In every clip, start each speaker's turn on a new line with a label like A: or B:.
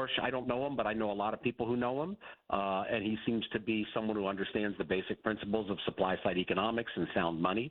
A: Warsh, I don't know him, but I know a lot of people who know him, and he seems to be someone who understands the basic principles of supply-side economics and sound money.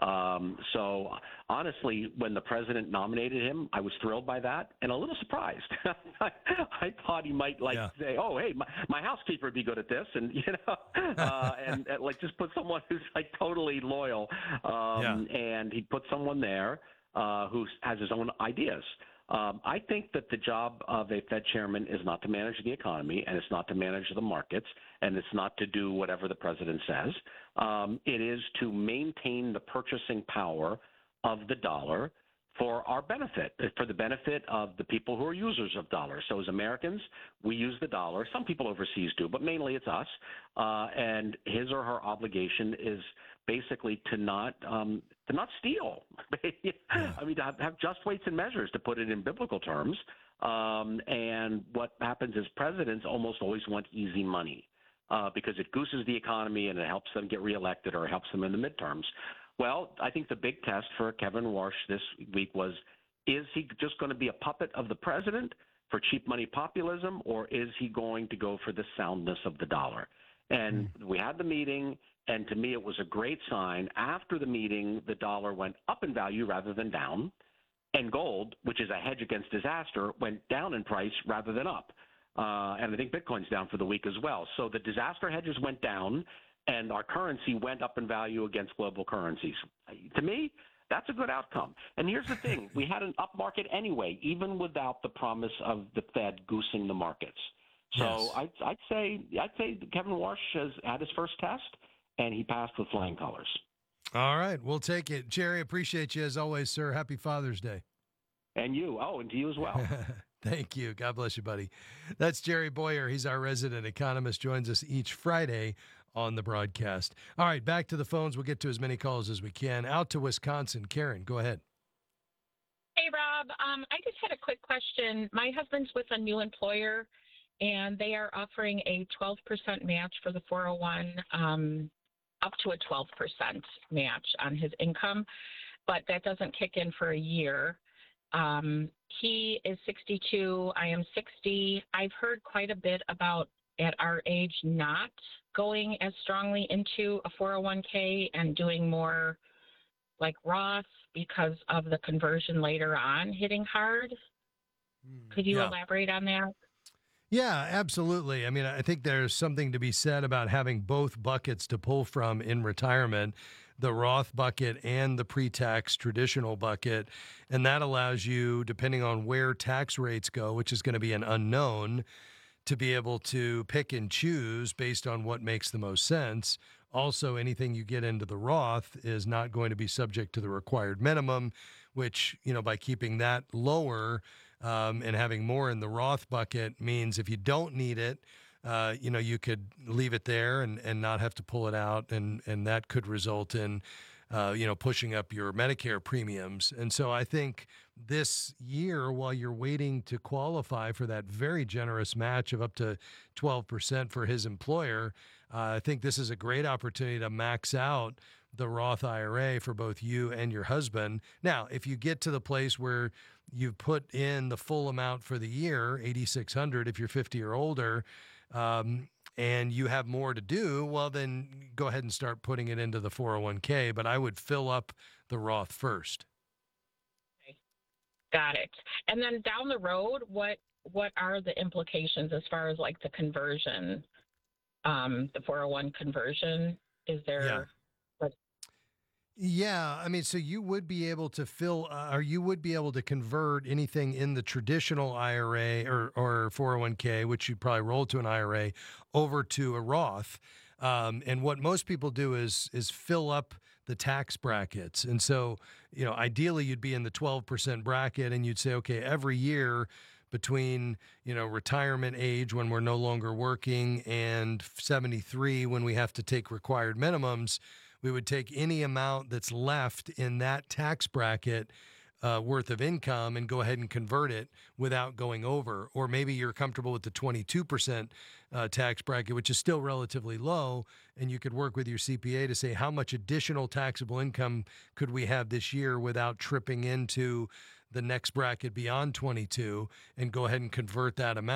A: So honestly, when the president nominated him, I was thrilled by that and a little surprised. I thought he might say, "Oh, hey, my housekeeper would be good at this," and and like just put someone who's like totally loyal. And he put someone there who has his own ideas. I think that the job of a Fed chairman is not to manage the economy, and it's not to manage the markets, and it's not to do whatever the president says. It is to maintain the purchasing power of the dollar for our benefit, for the benefit of the people who are users of dollars. So as Americans, we use the dollar. Some people overseas do, but mainly it's us. And his or her obligation is basically to not steal. I mean, to have just weights and measures, to put it in biblical terms. And what happens is presidents almost always want easy money because it gooses the economy and it helps them get reelected or helps them in the midterms. Well, I think the big test for Kevin Warsh this week was, is he just going to be a puppet of the president for cheap money populism, or is he going to go for the soundness of the dollar? And we had the meeting, and to me it was a great sign. After the meeting, the dollar went up in value rather than down, and gold, which is a hedge against disaster, went down in price rather than up. And I think Bitcoin's down for the week as well. So the disaster hedges went down, and our currency went up in value against global currencies. To me, that's a good outcome. And here's the thing. We had an up market anyway, even without the promise of the Fed goosing the markets. So yes. I'd say Kevin Warsh has had his first test, and he passed with flying colors.
B: All right, we'll take it. Jerry, appreciate you as always, sir. Happy Father's Day.
A: And you. Oh, and to you as well.
B: Thank you. God bless you, buddy. That's Jerry Bowyer. He's our resident economist, joins us each Friday on the broadcast. All right, back to the phones. We'll get to as many calls as we can. Out to Wisconsin. Karen, go ahead.
C: Hey, Rob. I just had a quick question. My husband's with a new employer, and they are offering a 12% match for the 401, up to a 12% match on his income, but that doesn't kick in for a year. He is 62. I am 60. I've heard quite a bit about, at our age, not going as strongly into a 401k and doing more like Roth because of the conversion later on hitting hard. Could you elaborate on that?
B: Yeah, absolutely. I mean, I think there's something to be said about having both buckets to pull from in retirement, the Roth bucket and the pre-tax traditional bucket. And that allows you, depending on where tax rates go, which is going to be an unknown, to be able to pick and choose based on what makes the most sense. Also, anything you get into the Roth is not going to be subject to the required minimum, which, by keeping that lower and having more in the Roth bucket means if you don't need it, you could leave it there and not have to pull it out. And that could result in, pushing up your Medicare premiums. And so I think this year, while you're waiting to qualify for that very generous match of up to 12% for his employer, I think this is a great opportunity to max out the Roth IRA for both you and your husband. Now, if you get to the place where you've put in the full amount for the year, $8,600 if you're 50 or older, and you have more to do, well, then go ahead and start putting it into the 401k. But I would fill up the Roth first.
C: Okay. Got it. And then down the road, what are the implications as far as like the conversion, the 401 conversion? Is there...
B: Yeah. Yeah, I mean, so you would be able to you would be able to convert anything in the traditional IRA or 401k, which you'd probably roll to an IRA, over to a Roth. And what most people do is fill up the tax brackets. And so, ideally you'd be in the 12% bracket and you'd say, okay, every year between, retirement age when we're no longer working and 73 when we have to take required minimums, we would take any amount that's left in that tax bracket worth of income and go ahead and convert it without going over. Or maybe you're comfortable with the 22% tax bracket, which is still relatively low, and you could work with your CPA to say how much additional taxable income could we have this year without tripping into the next bracket beyond 22, and go ahead and convert that amount.